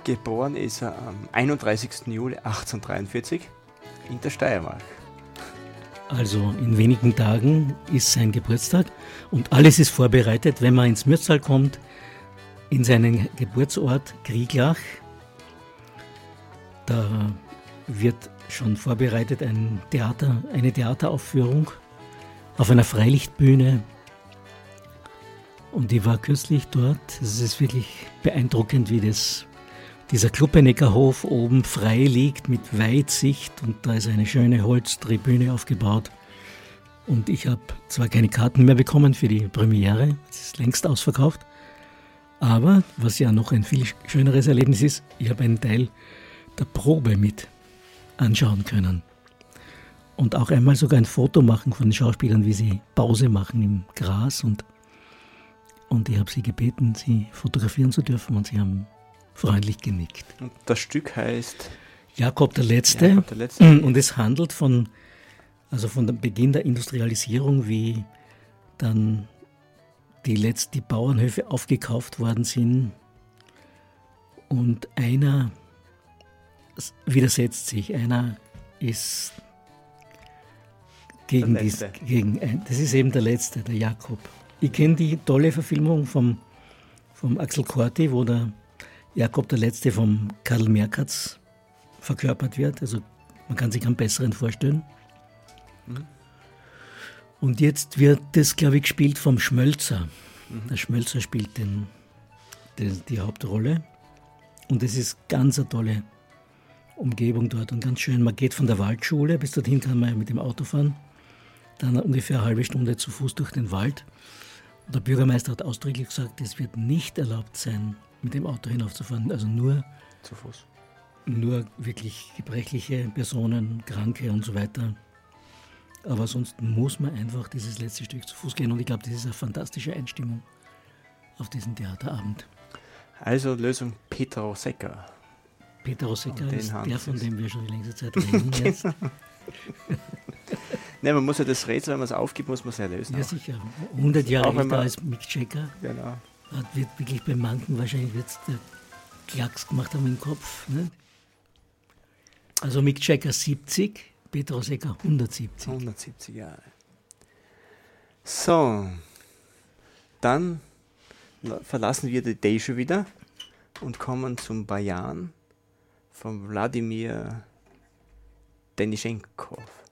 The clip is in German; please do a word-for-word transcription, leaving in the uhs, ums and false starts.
Geboren ist er am einunddreißigsten Juli achtzehnhundertdreiundvierzig in der Steiermark. Also in wenigen Tagen ist sein Geburtstag und alles ist vorbereitet, wenn man ins Mürztal kommt, in seinen Geburtsort Grieglach. Da wird schon vorbereitet ein Theater, eine Theateraufführung auf einer Freilichtbühne. Und ich war kürzlich dort. Es ist wirklich beeindruckend, wie das, dieser Kluppenecker Hof oben frei liegt mit Weitsicht und da ist eine schöne Holztribüne aufgebaut. Und ich habe zwar keine Karten mehr bekommen für die Premiere, es ist längst ausverkauft, aber was ja noch ein viel schöneres Erlebnis ist, ich habe einen Teil der Probe mit anschauen können. Und auch einmal sogar ein Foto machen von den Schauspielern, wie sie Pause machen im Gras. Und, und ich habe sie gebeten, sie fotografieren zu dürfen und sie haben freundlich genickt. Und das Stück heißt Jakob der Letzte. Jakob der Letzte. Und es handelt von, also von dem Beginn der Industrialisierung, wie dann die letzten die Bauernhöfe aufgekauft worden sind. Und einer widersetzt sich, einer ist gegen dies, gegen ein, das ist eben der Letzte, der Jakob. Ich kenne die tolle Verfilmung vom, vom Axel Corti, wo der Jakob der Letzte vom Karl Merkatz verkörpert wird. Also man kann sich einen besseren vorstellen. Mhm. Und jetzt wird das, glaube ich, gespielt vom Schmölzer. Mhm. Der Schmölzer spielt den, den, die Hauptrolle. Und es ist ganz eine tolle Umgebung dort und ganz schön. Man geht von der Waldschule, bis dorthin kann man mit dem Auto fahren. Dann ungefähr eine halbe Stunde zu Fuß durch den Wald. Und der Bürgermeister hat ausdrücklich gesagt, es wird nicht erlaubt sein, mit dem Auto hinaufzufahren. Also nur zu Fuß. Nur wirklich gebrechliche Personen, Kranke und so weiter. Aber sonst muss man einfach dieses letzte Stück zu Fuß gehen. Und ich glaube, das ist eine fantastische Einstimmung auf diesen Theaterabend. Also Lösung Peter Rosegger. Peter Rosegger ist der, von dem wir schon die längste Zeit reden jetzt. Nein, man muss ja das Rätsel, wenn man es aufgibt, muss man es ja lösen. Ja, auch. sicher. hundert Jahre Auch älter als Mick Jagger. Genau. Hat, wird wirklich bei manchen wahrscheinlich wird's der Klacks gemacht haben im Kopf. Ne? Also Mick Jagger siebzig, Peter Rosegger hundertsiebzig. hundertsiebzig Jahre. So, dann verlassen wir die Deja wieder und kommen zum Bajan von Wladimir Denischenkov.